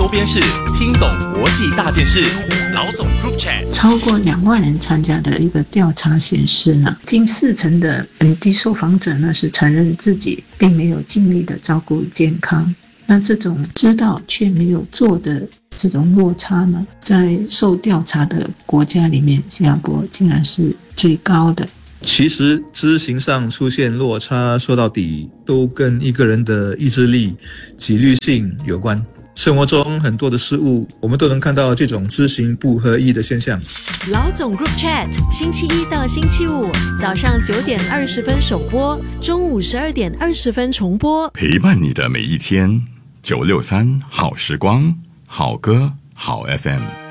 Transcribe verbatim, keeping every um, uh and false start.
周边事，听懂国际大件事。老总 Group Chat。 超过两万人参加的一个调查显示呢，近四成的本地受访者呢是承认自己并没有尽力的照顾健康。那这种知道却没有做的这种落差呢，在受调查的国家里面，新加坡竟然是最高的。 其实知行上出现落差，说到底都跟一个人的意志力、纪律性有关。生活中很多的事物，我们都能看到这种知行不合一的现象。 老总 Group Chat， 星期一到星期五早上九点二十分首播，中午十二点二十分重播， 陪伴你的每一天。九六三好时光，好歌好 F M。